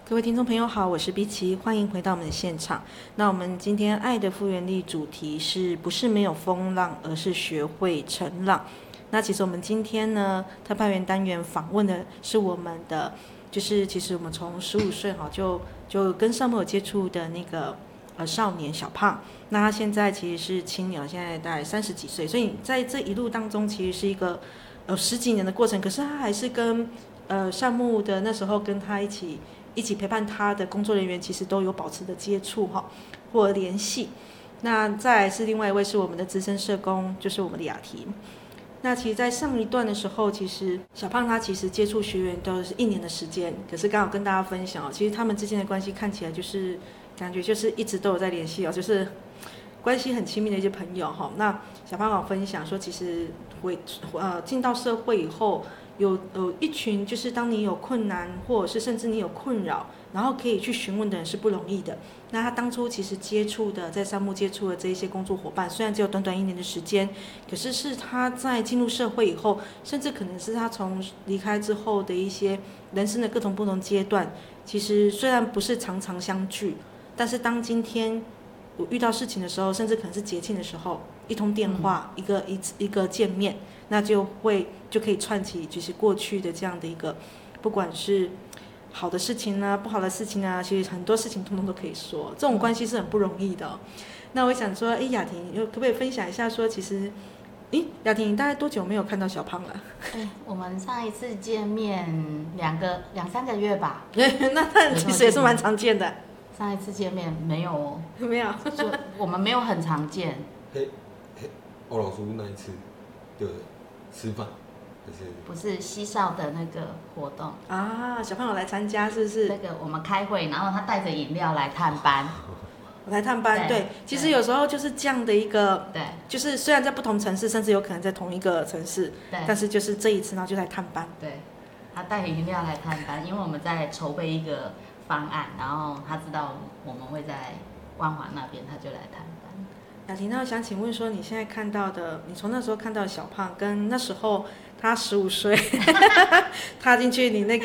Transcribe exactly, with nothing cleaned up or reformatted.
各位听众朋友好，我是碧琪，欢迎回到我们的现场。那我们今天爱的复原力主题是不是没有风浪，而是学会乘浪。那其实我们今天呢，特派员单元访问的是我们的，就是其实我们从十五岁哈就就跟上木有接触的那个呃少年小胖。那他现在其实是青鸟，现在大概三十几岁，所以在这一路当中，其实是一个呃十几年的过程。可是他还是跟呃上木的那时候跟他一起。一起陪伴他的工作人员其实都有保持的接触哈或联系。那再来是另外一位是我们的资深社工，就是我们的雅婷。那其实在上一段的时候，其实小胖他其实接触学员都是一年的时间，可是刚好跟大家分享，其实他们之间的关系看起来就是感觉就是一直都有在联系哦，就是关系很亲密的一些朋友哈。那小胖有分享说，其实回呃进到社会以后。有有一群就是当你有困难，或者是甚至你有困扰，然后可以去询问的人是不容易的。那他当初其实接触的，在山木接触的这一些工作伙伴，虽然只有短短一年的时间，可是是他在进入社会以后，甚至可能是他从离开之后的一些人生的各种不同阶段，其实虽然不是常常相聚，但是当今天我遇到事情的时候，甚至可能是节庆的时候，一通电话，嗯、一个一一个见面，那就会就可以串起就是过去的这样的一个，不管是好的事情啊，不好的事情啊，其实很多事情通通都可以说，这种关系是很不容易的、哦。那我想说，哎，雅婷，可不可以分享一下说，其实，哎，雅婷，你大概多久没有看到小胖了？ 哎，我们上一次见面两个两三个月吧。 那那其实也是蛮常见的。 上一次见面没有哦， 没有， 就我们没有很常见。 嘿，嘿，欧老叔那一次的吃饭，还是不是西少的那个活动啊？小胖有来参加是不是？ 那个我们开会，然后他带着饮料来探班。 我来探班，对，对其实有时候就是这样的一个， 对， 就是虽然在不同城市，甚至有可能在同一个城市， 对， 但是就是这一次，然后就来探班。 对，他带饮料来探班，因为我们在筹备一个方案，然后他知道我们会在万华那边，他就来探班。 雅婷，那我想请问说，你现在看到的，你从那时候看到小胖，跟那时候他十五岁踏进去你那个。